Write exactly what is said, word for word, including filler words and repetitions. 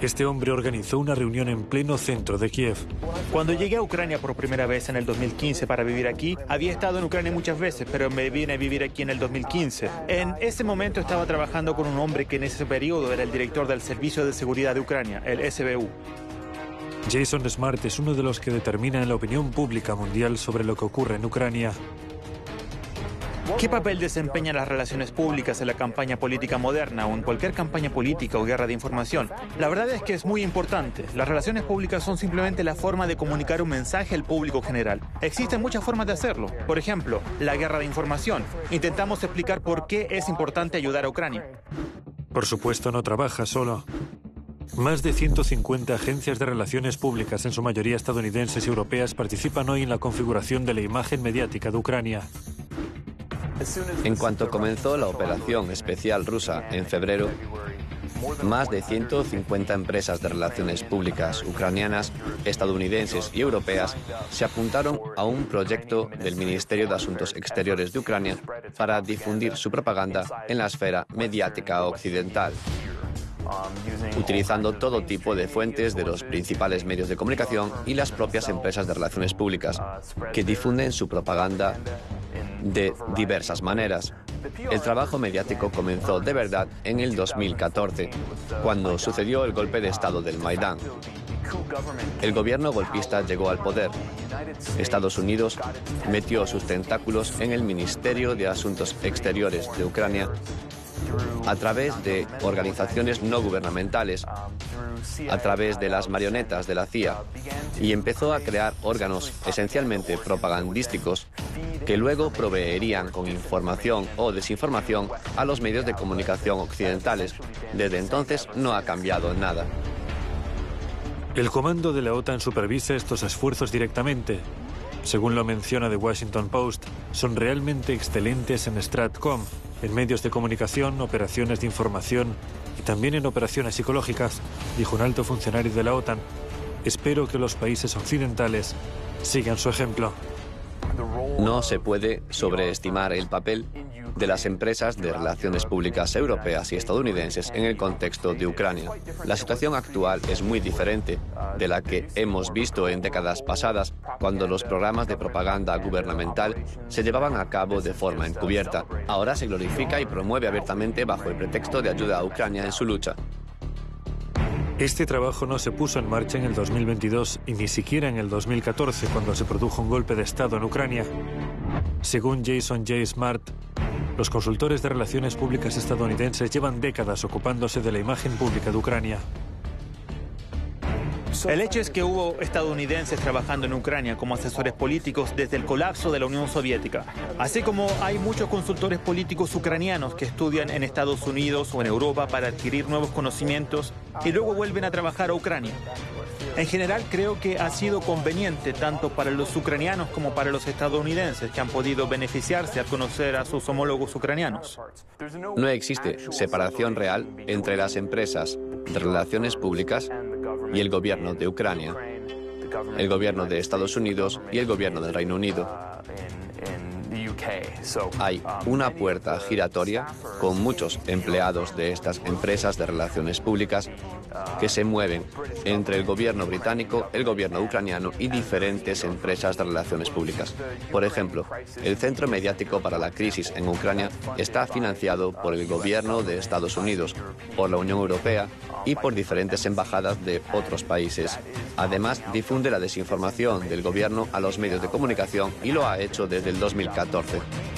Este hombre organizó una reunión en pleno centro de Kiev. Cuando llegué a Ucrania por primera vez en el dos mil quince para vivir aquí, había estado en Ucrania muchas veces, pero me vine a vivir aquí en el dos mil quince. En ese momento estaba trabajando con un hombre que en ese periodo era el director del Servicio de Seguridad de Ucrania, el S B U. Jason Smart es uno de los que determinan la opinión pública mundial sobre lo que ocurre en Ucrania. ¿Qué papel desempeñan las relaciones públicas en la campaña política moderna o en cualquier campaña política o guerra de información? La verdad es que es muy importante. Las relaciones públicas son simplemente la forma de comunicar un mensaje al público general. Existen muchas formas de hacerlo. Por ejemplo, la guerra de información. Intentamos explicar por qué es importante ayudar a Ucrania. Por supuesto, no trabaja solo. Más de ciento cincuenta agencias de relaciones públicas, en su mayoría estadounidenses y europeas, participan hoy en la configuración de la imagen mediática de Ucrania. En cuanto comenzó la operación especial rusa en febrero, más de ciento cincuenta empresas de relaciones públicas ucranianas, estadounidenses y europeas se apuntaron a un proyecto del Ministerio de Asuntos Exteriores de Ucrania para difundir su propaganda en la esfera mediática occidental, utilizando todo tipo de fuentes de los principales medios de comunicación y las propias empresas de relaciones públicas, que difunden su propaganda de diversas maneras. El trabajo mediático comenzó de verdad en el dos mil catorce, cuando sucedió el golpe de Estado del Maidán. El gobierno golpista llegó al poder. Estados Unidos metió sus tentáculos en el Ministerio de Asuntos Exteriores de Ucrania a través de organizaciones no gubernamentales, a través de las marionetas de la C I A, y empezó a crear órganos esencialmente propagandísticos que luego proveerían con información o desinformación a los medios de comunicación occidentales. Desde entonces no ha cambiado nada. El comando de la OTAN supervisa estos esfuerzos directamente. Según lo menciona The Washington Post, son realmente excelentes en Stratcom, en medios de comunicación, operaciones de información y también en operaciones psicológicas, dijo un alto funcionario de la OTAN. Espero que los países occidentales sigan su ejemplo. No se puede sobreestimar el papel de las empresas de relaciones públicas europeas y estadounidenses en el contexto de Ucrania. La situación actual es muy diferente de la que hemos visto en décadas pasadas, cuando los programas de propaganda gubernamental se llevaban a cabo de forma encubierta. Ahora se glorifica y promueve abiertamente bajo el pretexto de ayuda a Ucrania en su lucha. Este trabajo no se puso en marcha en el dos mil veintidós y ni siquiera en el dos mil catorce, cuando se produjo un golpe de Estado en Ucrania. Según Jason J. Smart, los consultores de relaciones públicas estadounidenses llevan décadas ocupándose de la imagen pública de Ucrania. El hecho es que hubo estadounidenses trabajando en Ucrania como asesores políticos desde el colapso de la Unión Soviética, así como hay muchos consultores políticos ucranianos que estudian en Estados Unidos o en Europa para adquirir nuevos conocimientos y luego vuelven a trabajar a Ucrania. En general, creo que ha sido conveniente tanto para los ucranianos como para los estadounidenses, que han podido beneficiarse al conocer a sus homólogos ucranianos. No existe separación real entre las empresas de relaciones públicas y el gobierno de Ucrania, el gobierno de Estados Unidos y el gobierno del Reino Unido. Hay una puerta giratoria con muchos empleados de estas empresas de relaciones públicas que se mueven entre el gobierno británico, el gobierno ucraniano y diferentes empresas de relaciones públicas. Por ejemplo, el Centro Mediático para la Crisis en Ucrania está financiado por el gobierno de Estados Unidos, por la Unión Europea y por diferentes embajadas de otros países. Además, difunde la desinformación del gobierno a los medios de comunicación y lo ha hecho desde el dos mil catorce.